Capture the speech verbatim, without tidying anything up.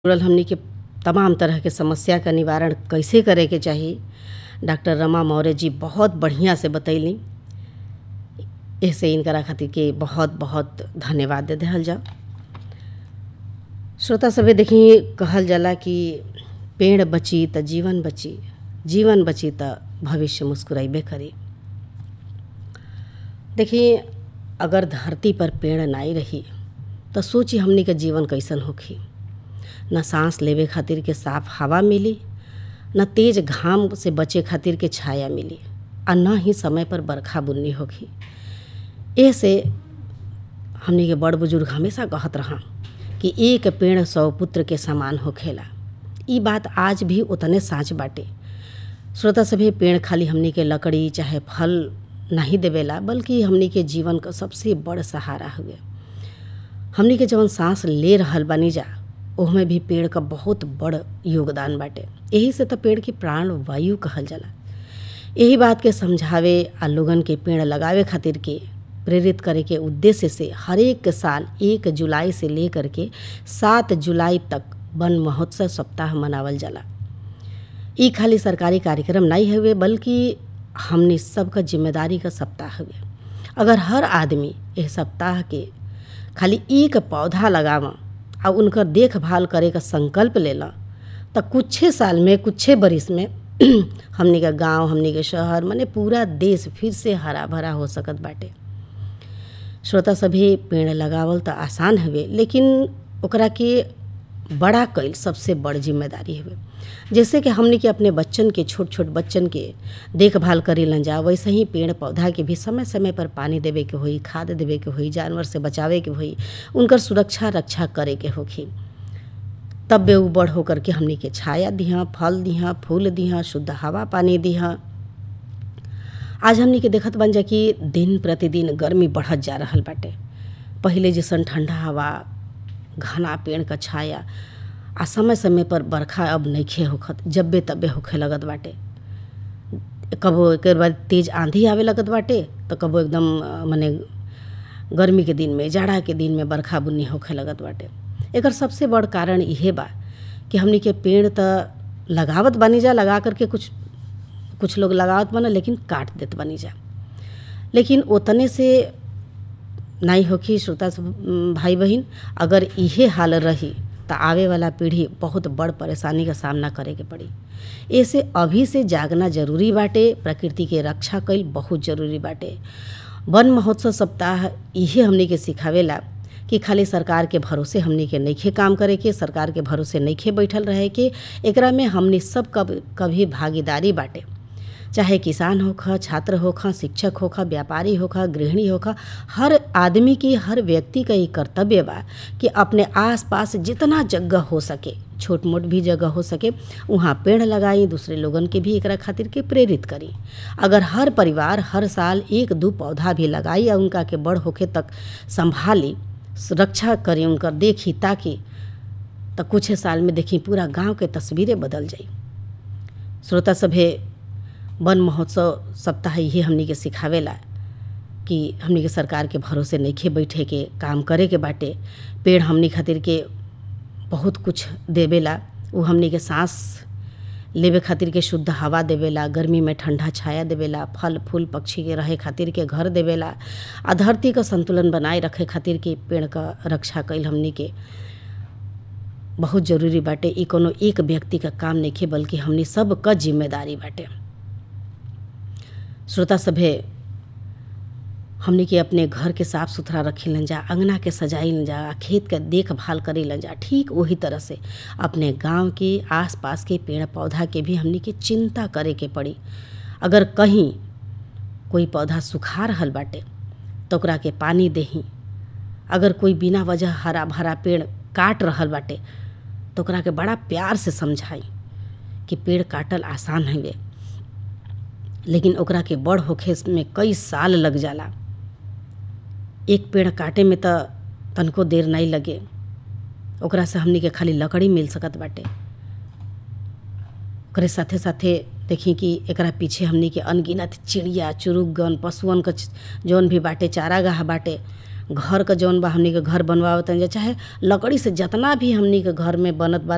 जुड़ल हमनी के तमाम तरह के समस्या का निवारण कइसे करे के चाही, डॉक्टर रमा मौर्य जी बहुत बढ़िया से बतैली। एसे इनकरा खातिर के बहुत बहुत धन्यवाद दे देहल जाओ। श्रोता सभे देखी कहल जाला कि पेड़ बची त जीवन बची, जीवन बची त भविष्य मुस्कुराइबे करी। देखी अगर धरती पर पेड़ नाई रही तो सोची हमनी के जीवन कैसन होखी। न सांस लेवे खातिर के साफ हवा मिली, न तेज घाम से बचे खातिर के छाया मिली, और न ही समय पर बरखा बुन्नी होखी। ऐसे हमनी के बड़ बुजुर्ग हमेशा कहत रहा कि एक पेड़ सौ पुत्र के समान होखेला। ई बात आज भी उतने साँच बाटे। श्रोता सभी, पेड़ खाली हमनी के लकड़ी चाहे फल नहीं देवेला, बल्कि हमनी के जीवन का सबसे बड़ सहारा हुए। हमनी के जवन सांस ले रहल बानी जा ओहमे भी पेड़ का बहुत बड़ योगदान बाटे। यही से तो पेड़ की प्राण वायु कहल जाला। यही बात के समझावे आ लोगन के पेड़ लगावे खातिर के प्रेरित करे के उद्देश्य से हर एक साल एक जुलाई से लेकर के सात जुलाई तक वन महोत्सव सप्ताह मनावल जाला। ई खाली सरकारी कार्यक्रम नहीं हुए, बल्कि हमने सबका जिम्मेदारी का सप्ताह हुए। अगर हर आदमी इस सप्ताह के खाली एक पौधा लगावा और उनकर देखभाल करे का संकल्प लेला तो कुछ साल में कुछ बरिस में हमनी का गांव, हमनी के शहर, माने पूरा देश फिर से हरा भरा हो सकत बाटे। श्रोता सभी, पेड़ लगावल तो आसान हवे, लेकिन ओकरा के बड़ा कईल सबसे बड़ जिम्मेदारी हवे। जैसे कि हमनी के अपने बच्चन के, छोट छोट बच्चन के देखभाल करे लन जा, वैसे ही पेड़ पौधा के भी समय समय पर पानी देवे के होई, खाद देवे के होई, जानवर से बचावे के होई, उनकर सुरक्षा रक्षा करे के होखी। तब वे बड़ होकर के हमनी के छाया दिहा, फल दिहा, फूल दिहा, शुद्ध हवा पानी दिहा। आज हमनी के देखत बन जा कि दिन प्रतिदिन गर्मी बढ़त जा रहल बाटे। पहिले जैसन ठंडा हवा, घना पेड़ का छाया आ समय समय पर बरखा अब नइखे होखत, जब्बे तब्बे होखे लगत बाटे। कबो एक बार तेज आंधी आवे लगत बाटे तो कबो एकदम माने गर्मी के दिन में, जाड़ा के दिन में बरखा बुन्नी होखे लगत बाटे। एकर सबसे बड़ कारण इहे बा कि हमनी के पेड़ त लगावत बानी जा, लगा करके कुछ कुछ लोग लगावत बना लेकिन काट देत बानी जा। लेकिन ओतने से नहीं होखी। श्रोता भाई बहन, अगर इहे हाल रही तो आवे वाला पीढ़ी बहुत बड़ परेशानी का सामना करे के पड़ी। ऐसे अभी से जागना जरूरी बाटे, प्रकृति के रक्षा कईल बहुत जरूरी बाटे। वन महोत्सव सप्ताह इहे हमनी के सिखावेला कि खाली सरकार के भरोसे हमनी के नइखे काम करे के, सरकार के भरोसे नइखे बैठल रहे के। एकरा में हमनी सब कब कभी भागीदारी बाटे। चाहे किसान होखा, छात्र होखा, शिक्षक होखा, व्यापारी होखा, गृहिणी होखा, हर आदमी की, हर व्यक्ति का ये कर्तव्य बा कि अपने आसपास जितना जगह हो सके, छोट मोट भी जगह हो सके, वहाँ पेड़ लगाई, दूसरे लोगन के भी एकरा खातिर के प्रेरित करी। अगर हर परिवार हर साल एक दो पौधा भी लगाई और उनका के बड़ होखे तक संभाली, सुरक्षा करी, उनकर देखी ताकि, तो कुछ साल में देखी पूरा गाँव के तस्वीरें बदल जाई। श्रोता सभे, वन महोत्सव सप्ताह ये हमनी के सिखावेला कि हमनी के सरकार के भरोसे नइखे बैठे के, काम करे के बाटे। पेड़ हमनी खातिर के बहुत कुछ देवेला। वो हमनी के सांस लेवे खातिर के शुद्ध हवा देवेला, गर्मी में ठंडा छाया देवेला, फल फूल पक्षी के रहे खातिर के घर देवेला, आ धरती का संतुलन बनाए रखे खातिर के पेड़ का रक्षा कईल हमनी के बहुत जरूरी बाटे। ई कोनो एक व्यक्ति का काम नइखे, बल्कि हमनी सब का जिम्मेदारी बाटे। श्रोता सभे, हमनी के अपने घर के साफ सुथरा रखी लन जा, अंगना के सजाई लन जा, खेत के देखभाल करी लन जा। ठीक वही तरह से अपने गांव के आसपास के पेड़ पौधा के भी हमनी के चिंता करे के पड़ी। अगर कहीं कोई पौधा सुखा रहल बाटे तो ओकरा के पानी देही। अगर कोई बिना वजह हरा भरा पेड़ काट रहल बाटे तो ओकरा के बड़ा प्यार से समझाई कि पेड़ काटल आसान हवे, लेकिन ओकरा के बड़ होखे में कई साल लग जाला। एक पेड़ काटे में तो तनको देर नहीं लगे, ओकरा से हमनी के खाली लकड़ी मिल सकत बाटे। ओकरे साथे साथे देखी कि एकरा पीछे हमनी के अनगिनत चिड़िया, चुरुगन, पशुअन का जौन भी बाटे चारागाह बाटे, घर का जौन बा हमनी के घर बनवावत जा, चाहे लकड़ी से जितना भी हमनी के घर में बनत बा